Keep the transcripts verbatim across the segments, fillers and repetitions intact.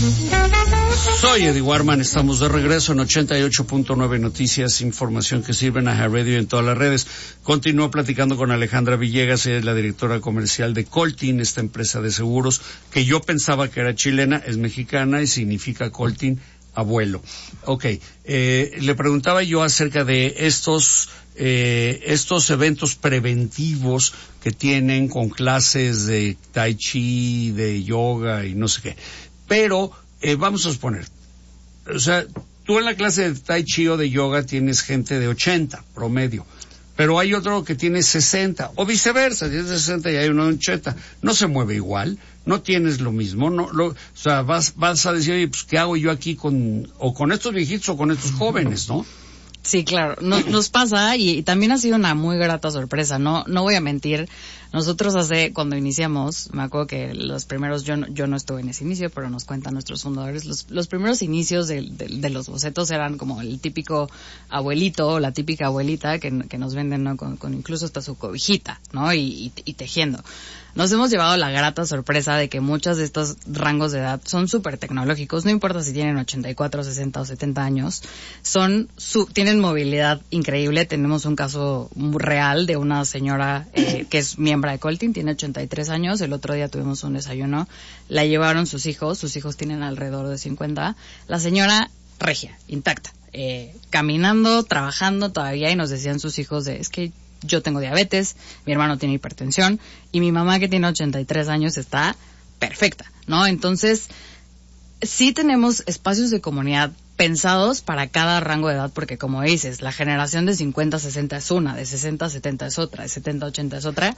Soy Eddie Warman, estamos de regreso en ochenta y ocho punto nueve Noticias, información que sirven a Radio y en todas las redes. Continúo platicando con Alejandra Villegas, ella es la directora comercial de Coltin, esta empresa de seguros que yo pensaba que era chilena, es mexicana y significa Coltin, abuelo. Ok, eh, le preguntaba yo acerca de estos eh, estos eventos preventivos que tienen con clases de tai chi, de yoga y no sé qué. Pero eh, vamos a suponer, o sea, tú en la clase de tai chi o de yoga tienes gente de ochenta promedio, pero hay otro que tiene sesenta, o viceversa, tienes sesenta y hay uno de ochenta, no se mueve igual, no tienes lo mismo, no, lo, o sea, vas, vas a decir, oye, pues, ¿qué hago yo aquí con, o con estos viejitos o con estos jóvenes, no? Sí, claro, nos, nos pasa y, y también ha sido una muy grata sorpresa, no, no voy a mentir. Nosotros hace, cuando iniciamos, me acuerdo que los primeros, yo no, yo no estuve en ese inicio, pero nos cuentan nuestros fundadores, los, los primeros inicios de, de, de los bocetos eran como el típico abuelito o la típica abuelita que, que nos venden, ¿no? Con, con incluso hasta su cobijita, ¿no? Y, y, y tejiendo. Nos hemos llevado la grata sorpresa de que muchos de estos rangos de edad son súper tecnológicos, no importa si tienen ochenta y cuatro, sesenta o setenta años, son su, tienen movilidad increíble. Tenemos un caso real de una señora eh, que es miembro de Coltin, tiene ochenta y tres años, el otro día tuvimos un desayuno, la llevaron sus hijos, sus hijos tienen alrededor de cincuenta, la señora regia, intacta, eh, caminando, trabajando todavía, y nos decían sus hijos de, es que yo tengo diabetes, mi hermano tiene hipertensión y mi mamá que tiene ochenta y tres años está perfecta, ¿no? Entonces, sí tenemos espacios de comunidad pensados para cada rango de edad, porque como dices, la generación de cincuenta a sesenta es una, de sesenta a setenta es otra, de setenta a ochenta es otra,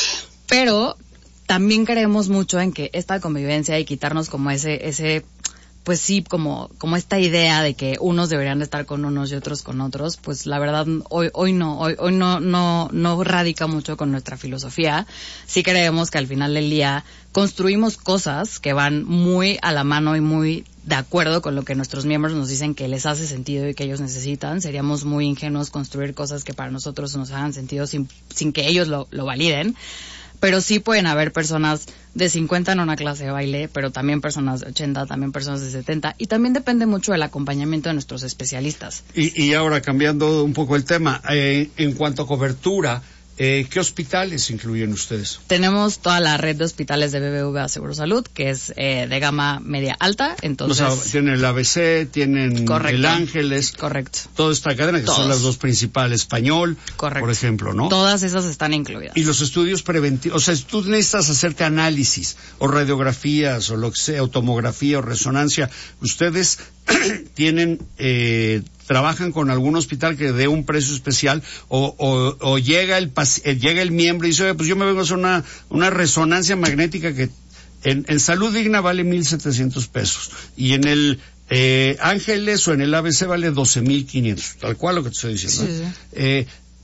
pero también creemos mucho en que esta convivencia y quitarnos como ese, ese, pues sí, como, como esta idea de que unos deberían estar con unos y otros con otros, pues la verdad hoy, hoy no, hoy, hoy no, no, no radica mucho con nuestra filosofía. Sí creemos que al final del día construimos cosas que van muy a la mano y muy de acuerdo con lo que nuestros miembros nos dicen que les hace sentido y que ellos necesitan. Seríamos muy ingenuos construir cosas que para nosotros nos hagan sentido sin, sin que ellos lo, lo validen. Pero sí pueden haber personas de cincuenta en una clase de baile, pero también personas de ochenta, también personas de setenta, y también depende mucho del acompañamiento de nuestros especialistas. Y, y ahora, cambiando un poco el tema, eh, en cuanto a cobertura, Eh, ¿qué hospitales incluyen ustedes? Tenemos toda la red de hospitales de B B V A Seguro Salud, que es eh, de gama media alta, entonces... O sea, tienen el A B C, tienen Correcto. el Ángeles... Correcto. Toda esta cadena, que Todos. son las dos principales, Español, Correcto. por ejemplo, ¿no? Todas esas están incluidas. Y los estudios preventivos, o sea, si tú necesitas hacerte análisis, o radiografías, o lo que sea, o tomografía, o resonancia, ustedes tienen... Eh, trabajan con algún hospital que dé un precio especial, o, o, o llega el llega el miembro y dice, oye, pues yo me vengo a hacer una, una resonancia magnética que en, en Salud Digna vale mil setecientos pesos, y en el eh, Ángeles o en el A B C vale doce mil quinientos, tal cual lo que te estoy diciendo. Sí, sí. Eh,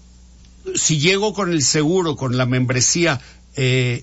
si llego con el seguro, con la membresía, eh,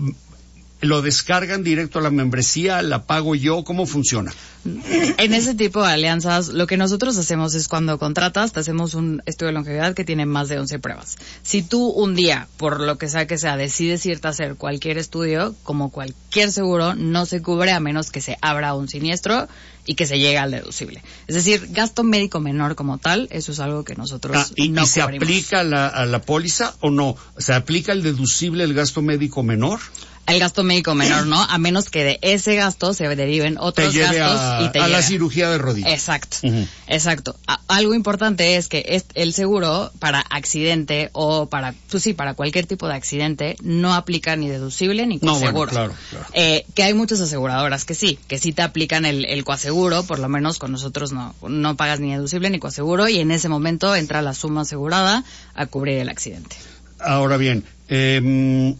¿lo descargan directo a la membresía? ¿La pago yo? ¿Cómo funciona? En ese tipo de alianzas, lo que nosotros hacemos es cuando contratas, te hacemos un estudio de longevidad que tiene más de once pruebas. Si tú un día, por lo que sea que sea, decides irte a hacer cualquier estudio, como cualquier seguro, no se cubre a menos que se abra un siniestro y que se llegue al deducible. Es decir, gasto médico menor como tal, eso es algo que nosotros ah, y, no ¿Y se cubrimos. aplica a la, a la póliza o no? ¿Se aplica el deducible, el gasto médico menor? El gasto médico menor, ¿no? A menos que de ese gasto se deriven otros te lleve gastos a, y te a lleve. la cirugía de rodilla. Exacto, uh-huh. exacto. A, algo importante es que es, el seguro para accidente o para, pues sí, para cualquier tipo de accidente no aplica ni deducible ni coaseguro. No, bueno, claro, claro. Eh, que hay muchas aseguradoras que sí, que sí te aplican el, el coaseguro, por lo menos con nosotros no, no pagas ni deducible ni coaseguro, y en ese momento entra la suma asegurada a cubrir el accidente. Ahora bien, eh,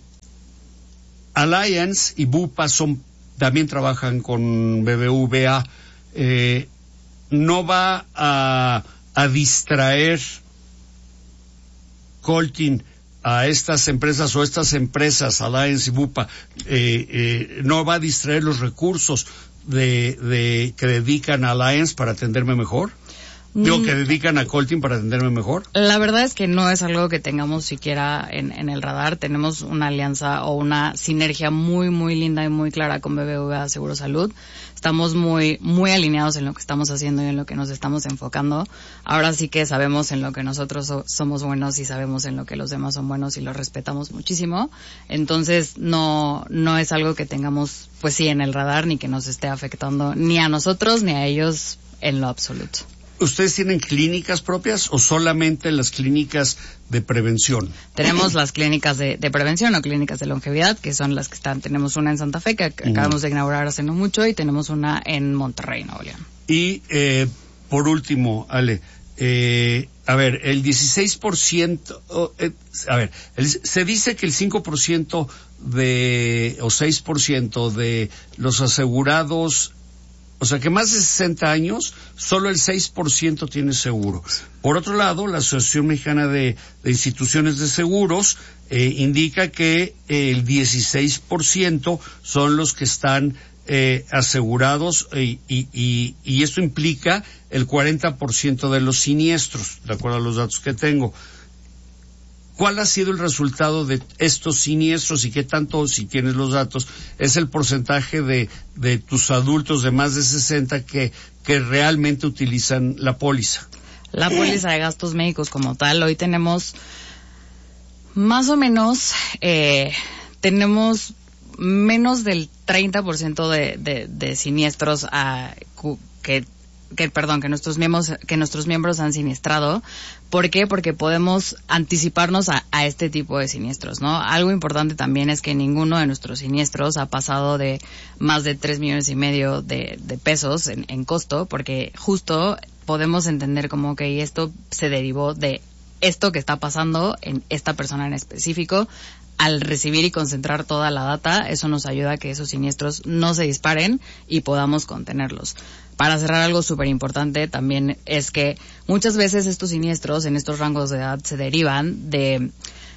Alliance y Bupa son, también trabajan con B B V A. Eh, ¿No va a, a distraer Coltin a estas empresas o estas empresas, Alliance y Bupa, eh, eh, no va a distraer los recursos de, de que dedican a Alliance para atenderme mejor? Digo, que dedican a Colting para atenderme mejor. La verdad es que no es algo que tengamos siquiera en, en el radar. Tenemos una alianza o una sinergia muy, muy linda y muy clara con B B V A Seguro Salud. Estamos muy, muy alineados en lo que estamos haciendo y en lo que nos estamos enfocando. Ahora sí que sabemos en lo que nosotros so, somos buenos y sabemos en lo que los demás son buenos y los respetamos muchísimo. Entonces, no, no es algo que tengamos, pues sí, en el radar ni que nos esté afectando ni a nosotros ni a ellos en lo absoluto. ¿Ustedes tienen clínicas propias o solamente las clínicas de prevención? Tenemos las clínicas de, de prevención o clínicas de longevidad, que son las que están. Tenemos una en Santa Fe, que uh-huh. acabamos de inaugurar hace no mucho, y tenemos una en Monterrey, Nuevo León. Y, eh, por último, Ale, eh, a ver, el dieciséis por ciento, oh, eh, a ver, el, se dice que el cinco por ciento de, o seis por ciento de los asegurados, o sea que más de sesenta años, solo el seis por ciento tiene seguro. Por otro lado, la Asociación Mexicana de, de Instituciones de Seguros eh, indica que eh, el dieciséis por ciento son los que están eh, asegurados y, y, y, y esto implica el cuarenta por ciento de los siniestros, de acuerdo a los datos que tengo. ¿Cuál ha sido el resultado de estos siniestros y qué tanto, si tienes los datos, es el porcentaje de, de tus adultos de más de sesenta que, que realmente utilizan la póliza? La póliza de gastos médicos como tal, hoy tenemos más o menos, eh, tenemos menos del treinta por ciento de, de, de siniestros a, que que perdón, que nuestros miembros que nuestros miembros han siniestrado. ¿Por qué? Porque podemos anticiparnos a, a este tipo de siniestros, ¿no? Algo importante también es que ninguno de nuestros siniestros ha pasado de más de tres millones y medio de, de pesos en, en costo, porque justo podemos entender como que esto se derivó de esto que está pasando en esta persona en específico. Al recibir y concentrar toda la data, eso nos ayuda a que esos siniestros no se disparen y podamos contenerlos. Para cerrar, algo súper importante también es que muchas veces estos siniestros en estos rangos de edad se derivan de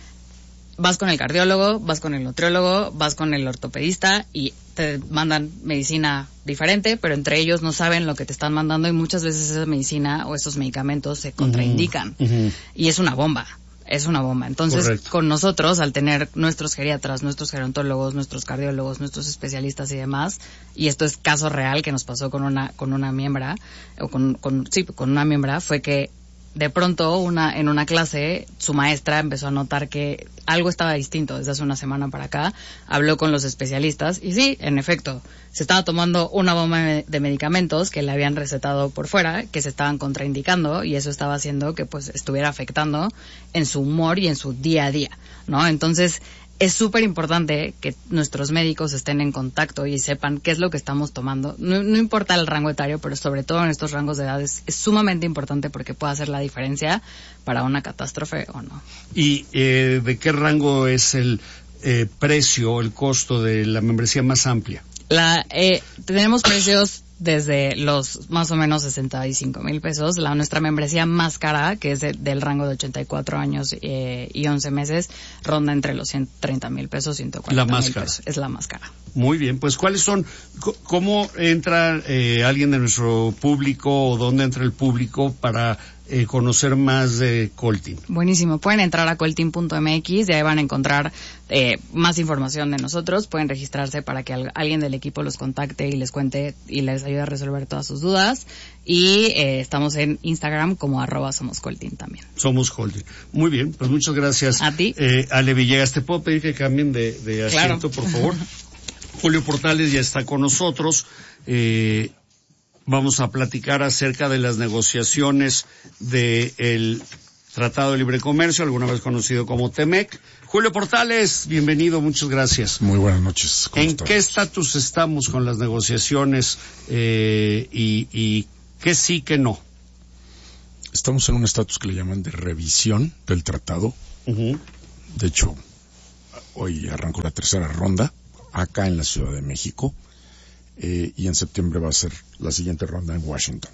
vas con el cardiólogo, vas con el nutriólogo, vas con el ortopedista y te mandan medicina diferente, pero entre ellos no saben lo que te están mandando y muchas veces esa medicina o esos medicamentos se contraindican. Uh-huh. Y es una bomba. Es una bomba. Entonces, correcto. Con nosotros, al tener nuestros geriatras, nuestros gerontólogos, nuestros cardiólogos, nuestros especialistas y demás, y esto es caso real que nos pasó con una con una miembra, o con, con sí, con una miembra, fue que de pronto una en una clase su maestra empezó a notar que algo estaba distinto desde hace una semana para acá, habló con los especialistas y sí, en efecto, se estaba tomando una bomba de medicamentos que le habían recetado por fuera, que se estaban contraindicando y eso estaba haciendo que pues estuviera afectando en su humor y en su día a día, ¿no? Entonces, es súper importante que nuestros médicos estén en contacto y sepan qué es lo que estamos tomando. No, no importa el rango etario, pero sobre todo en estos rangos de edades es sumamente importante porque puede hacer la diferencia para una catástrofe o no. ¿Y eh, de qué rango es el eh, precio, el costo de la membresía más amplia? La, eh, tenemos precios desde los más o menos sesenta y cinco mil pesos. La nuestra membresía más cara, que es de, del rango de ochenta y cuatro años eh, y once meses, ronda entre los ciento treinta mil pesos, ciento cuarenta mil pesos. Es la más cara. Muy bien, pues ¿cuáles son, cómo entra eh, alguien de nuestro público o dónde entra el público para eh, conocer más de Colting? Buenísimo, pueden entrar a colting punto m x y ahí van a encontrar eh, más información de nosotros, pueden registrarse para que al, alguien del equipo los contacte y les cuente y les ayude a resolver todas sus dudas y eh, estamos en Instagram como arroba somos Colting también. Somos Colting. Muy bien, pues muchas gracias. A ti. Eh, Ale Villegas, ¿te puedo pedir que cambien de, de asiento, claro. por favor? Julio Portales ya está con nosotros. Eh, vamos a platicar acerca de las negociaciones del Tratado de Libre Comercio, alguna vez conocido como TEMEC. Julio Portales, bienvenido, muchas gracias. Muy buenas noches. ¿En estás? qué estatus estamos con las negociaciones eh, y, y qué sí, qué no? Estamos en un estatus que le llaman de revisión del tratado. Uh-huh. De hecho, hoy arrancó la tercera ronda acá en la Ciudad de México, eh, y en septiembre va a ser la siguiente ronda en Washington.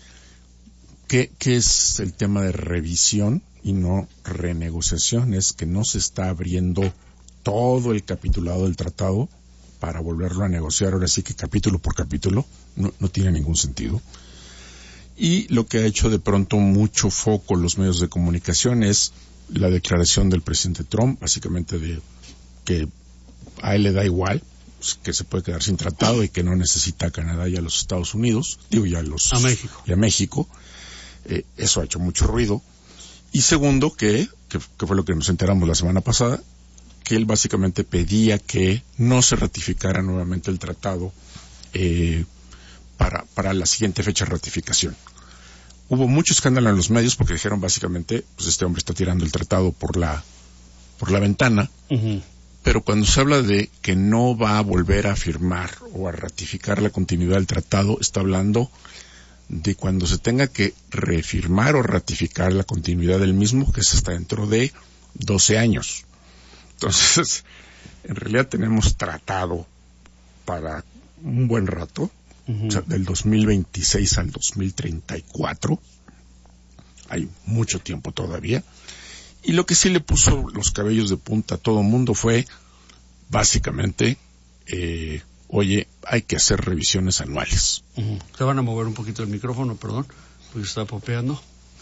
¿Qué, qué es el tema de revisión y no renegociación? Es que no se está abriendo todo el capitulado del tratado para volverlo a negociar, ahora sí que capítulo por capítulo, no, no tiene ningún sentido. Y lo que ha hecho de pronto mucho foco los medios de comunicación es la declaración del presidente Trump, básicamente de que a él le da igual, pues, que se puede quedar sin tratado y que no necesita a Canadá y a los Estados Unidos, digo ya a los... A México. Y a México. Eh, eso ha hecho mucho ruido. Y segundo, que, que, que fue lo que nos enteramos la semana pasada, que él básicamente pedía que no se ratificara nuevamente el tratado eh, para, para la siguiente fecha de ratificación. Hubo mucho escándalo en los medios porque dijeron básicamente, pues este hombre está tirando el tratado por la, por la ventana, uh-huh. Pero cuando se habla de que no va a volver a firmar o a ratificar la continuidad del tratado, está hablando de cuando se tenga que refirmar o ratificar la continuidad del mismo, que es hasta dentro de doce años. Entonces, en realidad tenemos tratado para un buen rato, uh-huh. O sea, del dos mil veintiséis al dos mil treinta y cuatro. Hay mucho tiempo todavía. Y lo que sí le puso los cabellos de punta a todo mundo fue, básicamente, eh, oye, hay que hacer revisiones anuales. Uh-huh. Te van a mover un poquito el micrófono, perdón, porque está popeando.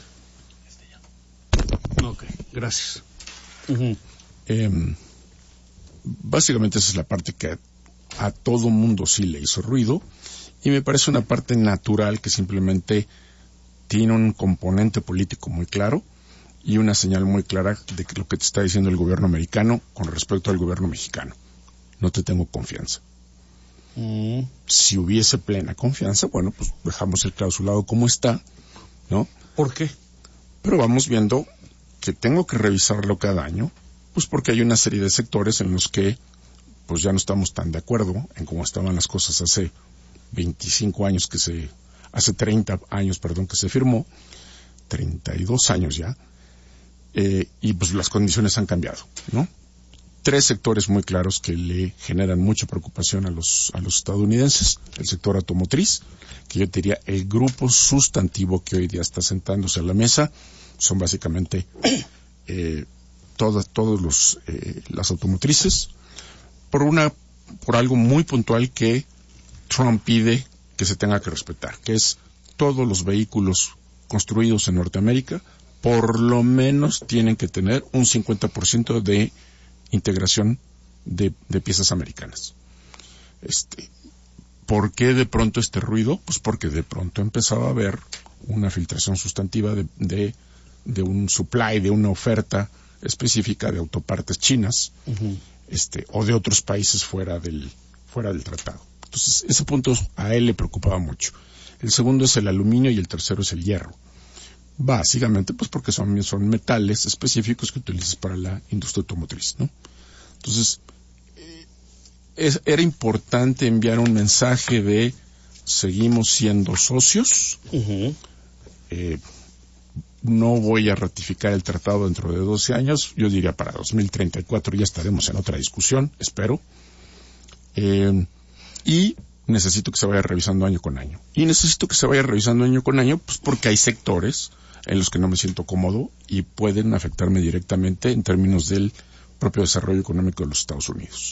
Ok, gracias. Uh-huh. Eh, básicamente esa es la parte que a, a todo mundo sí le hizo ruido y me parece una parte natural que simplemente tiene un componente político muy claro y una señal muy clara de que lo que te está diciendo el gobierno americano con respecto al gobierno mexicano. No te tengo confianza. Uh-huh. Si hubiese plena confianza, bueno, pues dejamos el clausulado como está, ¿no? ¿Por qué? Pero vamos viendo que tengo que revisarlo cada año, pues porque hay una serie de sectores en los que pues ya no estamos tan de acuerdo en cómo estaban las cosas hace veinticinco años que se, hace treinta años, perdón, que se firmó, treinta y dos años ya, eh, y pues las condiciones han cambiado, ¿no? Tres sectores muy claros que le generan mucha preocupación a los, a los estadounidenses. El sector automotriz, que yo te diría el grupo sustantivo que hoy día está sentándose a la mesa, son básicamente eh, todas, todos los, eh, las automotrices, por una, por algo muy puntual que Trump pide que se tenga que respetar, que es todos los vehículos construidos en Norteamérica, por lo menos tienen que tener un cincuenta por ciento de integración de, de piezas americanas. Este, ¿por qué de pronto este ruido? Pues porque de pronto empezaba a haber una filtración sustantiva de, de, de un supply, de una oferta específica de autopartes chinas, uh-huh. este, o de otros países fuera del, fuera del tratado. Entonces, ese punto a él le preocupaba mucho. El segundo es el aluminio y el tercero es el hierro. Básicamente, pues porque son, son metales específicos que utilizas para la industria automotriz, ¿no? Entonces, eh, es, era importante enviar un mensaje de seguimos siendo socios, uh-huh. eh, no voy a ratificar el tratado dentro de doce años, yo diría para dos mil treinta y cuatro ya estaremos en otra discusión, espero, eh, y necesito que se vaya revisando año con año. Y necesito que se vaya revisando año con año, pues porque hay sectores en los que no me siento cómodo y pueden afectarme directamente en términos del propio desarrollo económico de los Estados Unidos.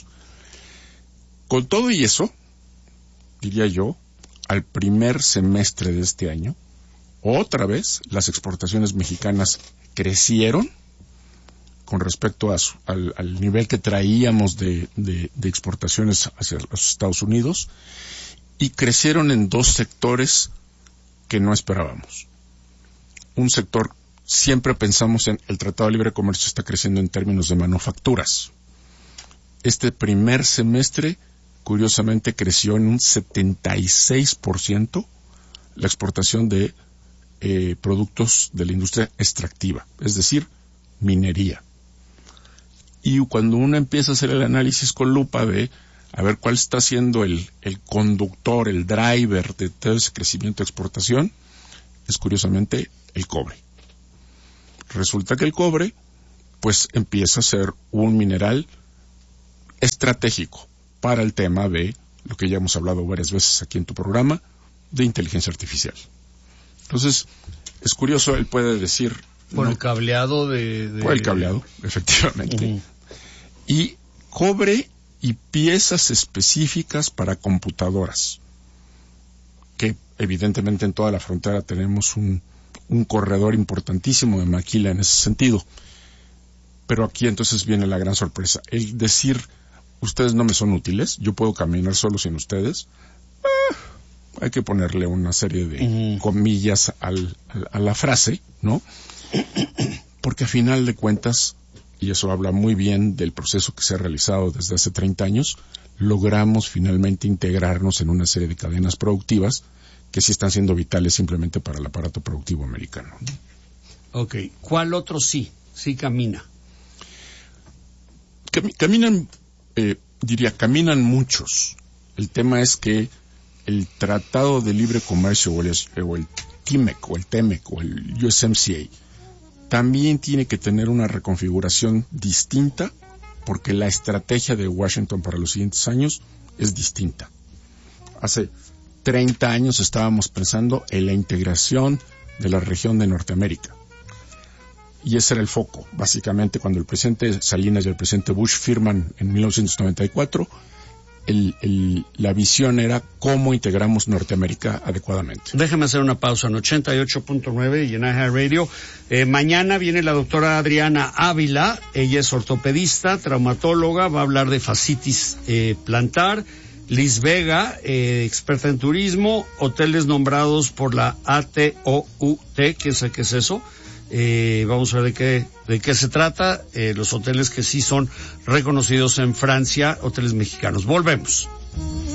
Con todo y eso, diría yo, al primer semestre de este año, otra vez las exportaciones mexicanas crecieron con respecto a su, al, al nivel que traíamos de, de, de exportaciones hacia los Estados Unidos y crecieron en dos sectores que no esperábamos. Un sector, siempre pensamos en el Tratado de Libre Comercio está creciendo en términos de manufacturas. Este primer semestre, curiosamente, creció en un setenta y seis por ciento la exportación de eh, productos de la industria extractiva, es decir, minería. Y cuando uno empieza a hacer el análisis con lupa de a ver cuál está siendo el, el conductor, el driver de todo ese crecimiento de exportación, es curiosamente el cobre. Resulta que el cobre, pues empieza a ser un mineral estratégico para el tema de lo que ya hemos hablado varias veces aquí en tu programa, de inteligencia artificial. Entonces, es curioso, él puede decir... Por no, el cableado de, de... Por el cableado, efectivamente. Uh-huh. Y cobre y piezas específicas para computadoras, que evidentemente en toda la frontera tenemos un, un corredor importantísimo de maquila en ese sentido. Pero aquí entonces viene la gran sorpresa. El decir, ustedes no me son útiles, yo puedo caminar solo sin ustedes, eh, hay que ponerle una serie de uh-huh. comillas al, al, a la frase, ¿no? Porque a final de cuentas, y eso habla muy bien del proceso que se ha realizado desde hace treinta años, logramos finalmente integrarnos en una serie de cadenas productivas que sí están siendo vitales simplemente para el aparato productivo americano. Ok. ¿Cuál otro sí? Sí camina. Cam- caminan, eh, diría, caminan muchos. El tema es que el Tratado de Libre Comercio o el, o el T I M E C o el T E M E C o el U S M C A también tiene que tener una reconfiguración distinta porque la estrategia de Washington para los siguientes años es distinta. Hace treinta años estábamos pensando en la integración de la región de Norteamérica. Y ese era el foco. Básicamente, cuando el presidente Salinas y el presidente Bush firman en mil novecientos noventa y cuatro, el, el, la visión era cómo integramos Norteamérica adecuadamente. Déjeme hacer una pausa en ochenta y ocho punto nueve y en iHeart Radio. Eh, mañana viene la doctora Adriana Ávila. Ella es ortopedista, traumatóloga, va a hablar de fascitis eh, plantar. Liz Vega, eh, experta en turismo, hoteles nombrados por la A T O U T, ¿qué es, qué es eso? Eh, vamos a ver de qué, de qué se trata, eh, los hoteles que sí son reconocidos en Francia, hoteles mexicanos. Volvemos.